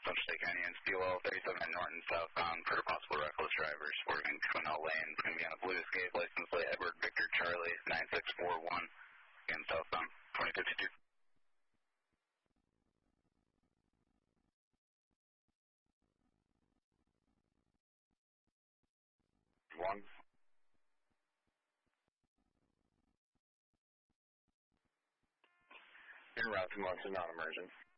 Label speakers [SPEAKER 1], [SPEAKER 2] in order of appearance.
[SPEAKER 1] Sunset Canyon, Steel 37 at Norton southbound for possible reckless drivers. We're in Quinnell Lane. It's going to be on a Blue Escape, license plate Edward Victor Charlie 9641. Again, southbound 2052. One. En route to Munson, non-emergent.